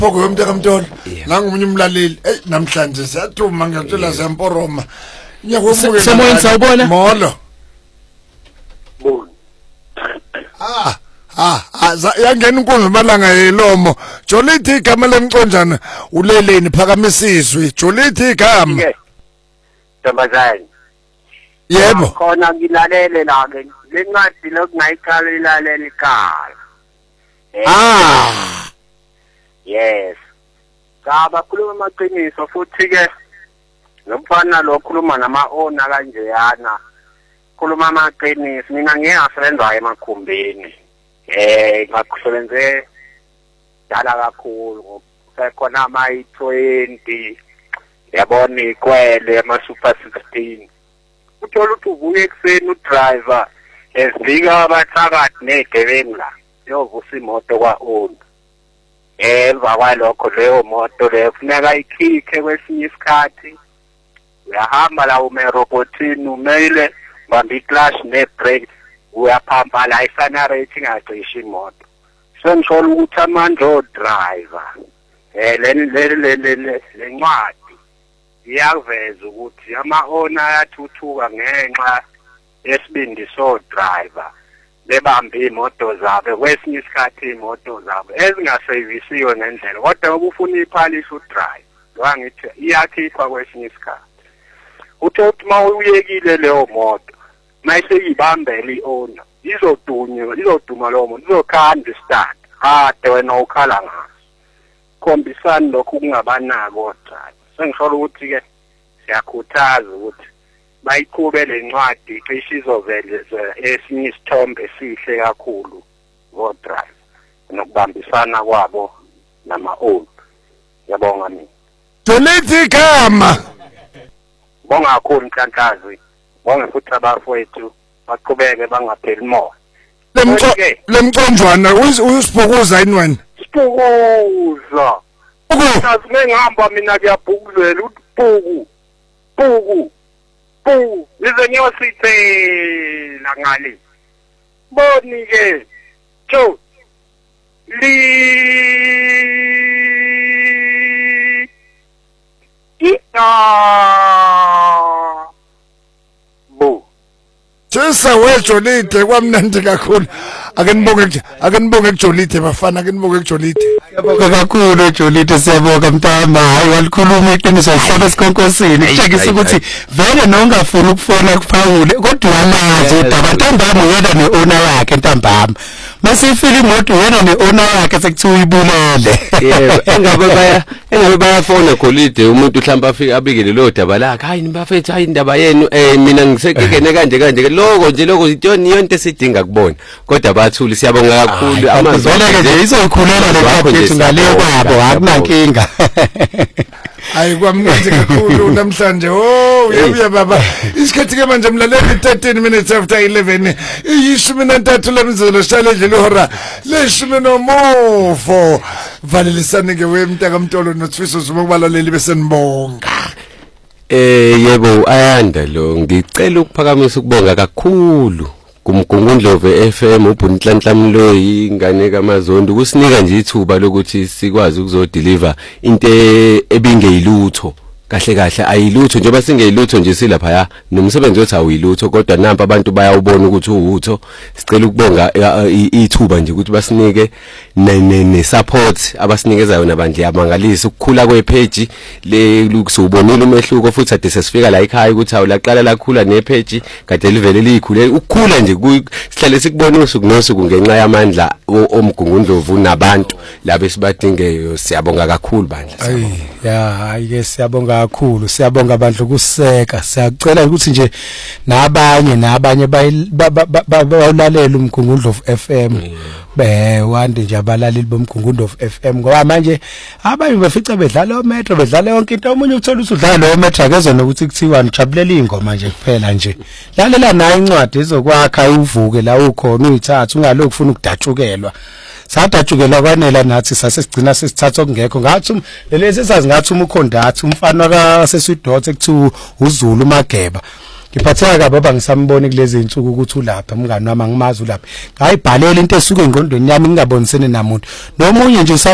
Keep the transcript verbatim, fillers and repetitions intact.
Phoko wemntaka Mtolo nangumunye umlaleli hey namhlanje siyathuma ngiyatshela semporoma nyakubuke semoyeni sawubona molo Bona ah ah yangena inkundla malanga yelomo Jolithi igama lemconjana uleleni phakamisizwe Jolithi igama Tambazani yebo khona ngilalele la ke lencwadi lokungayikhala ilalela ikhala ah yes Kaba khuluma amaqiniso futhi ke nomfana lo khuluma nama owner kanjeyana khuluma amaqiniso mina ngiyafrendwa emakhumbini eh ngakusebenze dala kakhulu sekhona ama twenty yabona ikwele ama super sixteen uthola ukuthi uvuke ekseni udriver ezika abathakathi negebengu la yovusa imoto kwa own emva kwalokho leyo moto leyo funeka ikhikhe kwesinye isikhathi uyahamba la umerobotini umele bamba iclash nebrake uyaphampa la isana rating acisha imoto sengishola ukuthi amandla odriver eh le le le lencwadi iyaveza ukuthi ama owner ayathuthuka ngenxa yesibindi so driver lebambe imoto zabo kwesinye isikhathi imoto zabo ezingasevisiyo ngendlela kodwa ubufuna iphalisha udrive wangithi iyakhipha kwesinye isikhathi uthi uma uyekile leyo moto mayiseyibambela iowner izodunywa izoduma lo muntu izokhanda start ade wena ukhala ngaso khombisani lokhu kungabanako drive sengishola ukuthi ke siyakhuthaza ukuthi bayiqhube lencwadi cishe izovele esinye isithombe esihle kakhulu go drive nokubambisana kwabo nama own yabonga mina Jolithi igama bonga kakhulu inhlanhlazi bonga futhi abafowethu baqhubeke bangapheli moya lemconjwana uyisibhukuza yini wena sibhukuza ukazi ngihamba mina kuyabhukuzela ubhuku bhuku bhu lize ngiyosithela ngale boni ke cho li ita bu Jesa weJolithe kwamnandi kakhulu ake nibonge ake nibonge kuJolithe bafana ake nibonge kuJolithe Siyabonga kakhulu Jolithe siyabonga mntama hayi walikhuluma iqiniso sihlala sikonkosini kutshengisa ukuthi vele nongafuni ukufona kuphawule kodwa amazi udaba ntambama yena neowner yakhe ntambama masifika imoto yena neowner yakhe sekuthiwa uyibulele yebo engabe baya engabe bayafona Jolithe umuntu mhlawumbe afike abikele lo daba lakhe hayi nibafethu hayi indaba yenu eh mina ngisekekene kanje kanje lokho nje lokho itoni yonke esidinga kubona kodwa bathuli siyabonga kakhulu amazweleke nje izokhulela lekhathi ngaleyo kwabo akunankinga hayi kwamnandi kakhulu namhlanje oh uyabuya baba isikhathi ke manje mlaleli thirteen minutes after eleven iyishumi nantathu lemizelo shale nje lehora leshumi nomufo valelisane ke wemntaka Mtolo noThwiso zuma kubalaleli besenibonga eh yebo ayanda lo ngicela ukuphakamisa ukubonga kakhulu kumgungundlove F M ubunhlanhlamlo ingane kaMazondo kusinika nje ithuba lokuthi sikwazi ukuzodeliver into ebingeyilutho kahle kahle ayilutho njengoba singeyilutho nje silapha ya nomsebenzi othi awuyilutho kodwa nampa abantu bayawubona ukuthi uwutho sicela ukubonga ithuba nje ukuthi basinike ne support abasinikezayo nabandle yamangalisa ukukhula kwepage le lukusubonile umehluko futhi ade sesifika la ekhaya ukuthi awulaqala lakhula nepage kade livele likhule ukukhula nje sihlale sikubona usuku nosuku ngenxa yamandla omgungundlovu nabantu labo esibadingeyo siyabonga kakhulu bandla ayi ya hayi ke siyabonga kakhulu siyabonga abantu kuseka siyacela ukuthi nje nabanye nabanye bayolalela umgungundlovu F M be wande nje abalaleli bomgungundlovu F M ngoba manje abanye bafica bedlala ometro bedlala yonke into omunye uthola usudlala ometro akezona ukuthi kuthiwa nijabulela ingoma nje kuphela nje lalela nayo incwadi izokwakha uvuke la ukhona uyithatha ungalokhu ufuna ukudatshukelwa sadatshukelwa kwanela nathi sasesigcina sesithatha okungekho ngathi lelezi sazi ngathi umkhondathi umfana kaseswidothe kuthiwa uZulu Mageba ngiphatheka kabi baba ngisambone kulezi insuku ukuthi ulapha mngani wami angimazi ulapha ngayibhalela into esuke engqondweni yami ngingabonisene namuntu nomunye nje